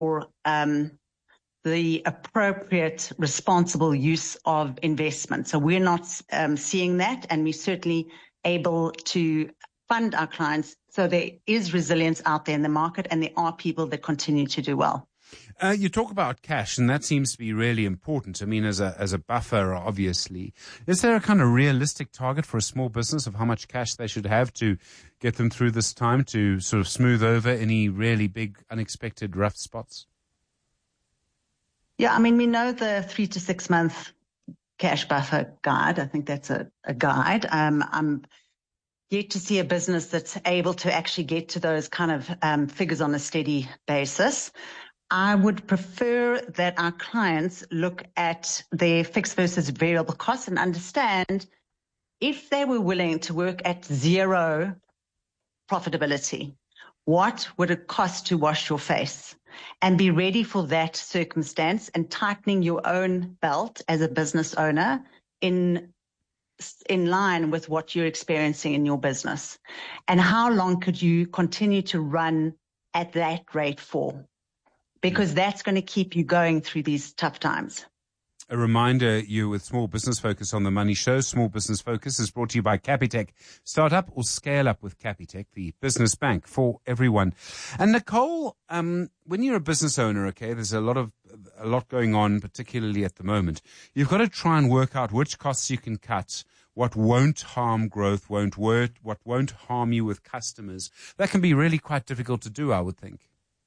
the appropriate, responsible use of investment. So we're not seeing that, and we're certainly able to fund our clients. So there is resilience out there in the market, and there are people that continue to do well. You talk about cash, and that seems to be really important. I mean, as a buffer, obviously. Is there a kind of realistic target for a small business of how much cash they should have to get them through this time, to sort of smooth over any really big, unexpected rough spots? Yeah, I mean, we know the 3 to 6 month cash buffer guide. I think that's a guide. I'm yet to see a business that's able to actually get to those kind of figures on a steady basis. I would prefer that our clients look at their fixed versus variable costs and understand if they were willing to work at zero profitability, what would it cost to wash your face? And be ready for that circumstance and tightening your own belt as a business owner in line with what you're experiencing in your business. And how long could you continue to run at that rate for? Because that's going to keep you going through these tough times. A reminder, you with Small Business Focus on the Money Show. Small Business Focus is brought to you by Capitec. Start up or scale up with Capitec, the business bank for everyone. And Nicole, when you're a business owner, okay, there's a lot going on, particularly at the moment. You've got to try and work out which costs you can cut, what won't harm growth, what won't harm you with customers. That can be really quite difficult to do, I would think.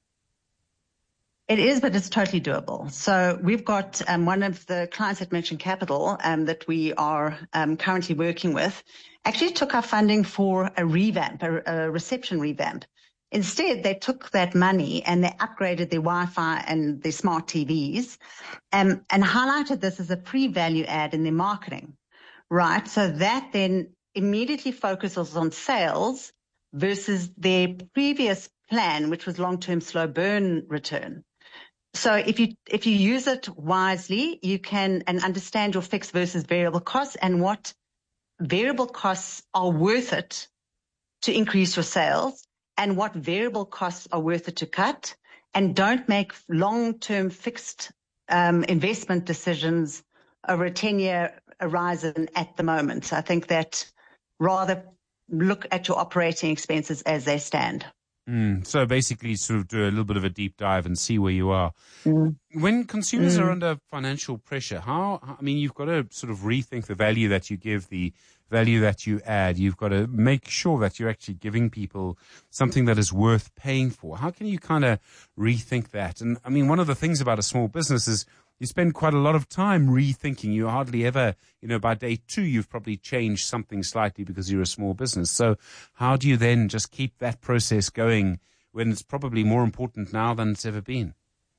It is, but it's totally doable. So we've got one of the clients at Merchant Capital that we are currently working with actually took our funding for a revamp, a reception revamp. Instead, they took that money and they upgraded their Wi-Fi and their smart TVs and highlighted this as a pre-value add in their marketing, right? So that then immediately focuses on sales versus their previous plan, which was long-term slow burn return. So if you use it wisely, you can and understand your fixed versus variable costs and what variable costs are worth it to increase your sales and what variable costs are worth it to cut, and don't make long-term fixed investment decisions over a 10-year horizon at the moment. So I think that rather look at your operating expenses as they stand. So basically sort of do a little bit of a deep dive and see where you are. When consumers are under financial pressure, you've got to sort of rethink the value that you give, the value that you add. You've got to make sure that you're actually giving people something that is worth paying for. How can you kind of rethink that? And I mean, one of the things about a small business is you spend quite a lot of time rethinking. You hardly ever, by day 2, you've probably changed something slightly because you're a small business. So how do you then just keep that process going when it's probably more important now than it's ever been?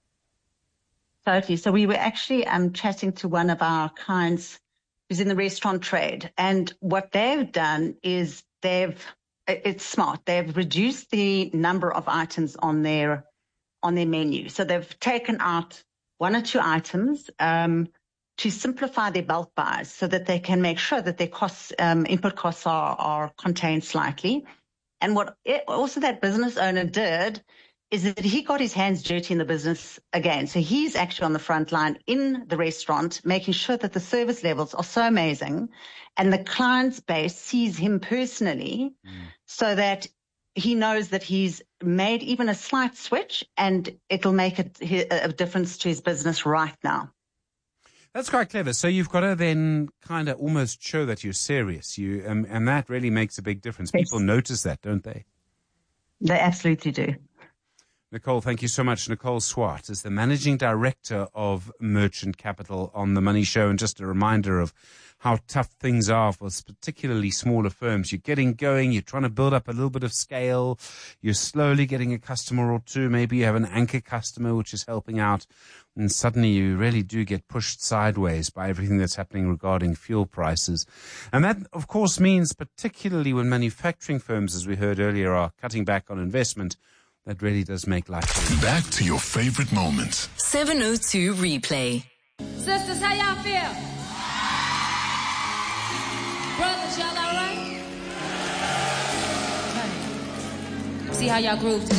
Totally. So we were actually chatting to one of our clients who's in the restaurant trade. And what they've done is it's smart. They've reduced the number of items on their menu. So they've taken out 1 or 2 items to simplify their bulk buys so that they can make sure that their costs, input costs are contained slightly. And what also that business owner did is that he got his hands dirty in the business again. So he's actually on the front line in the restaurant, making sure that the service levels are so amazing and the client's base sees him personally so that he knows that he's made even a slight switch and it'll make a difference to his business right now. That's quite clever. So you've got to then kind of almost show that you're serious. And that really makes a big difference. Yes. People notice that, don't they? They absolutely do. Nicole, thank you so much. Nicole Swart is the Managing Director of Merchant Capital on The Money Show. And just a reminder of how tough things are for particularly smaller firms. You're getting going, you're trying to build up a little bit of scale, you're slowly getting a customer or two, maybe you have an anchor customer which is helping out, and suddenly you really do get pushed sideways by everything that's happening regarding fuel prices. And that, of course, means particularly when manufacturing firms, as we heard earlier, are cutting back on investment, that really does make life easier. Back to your favorite moments. 702 Replay. Sisters, how y'all feel? Brothers, y'all all right? See how y'all groove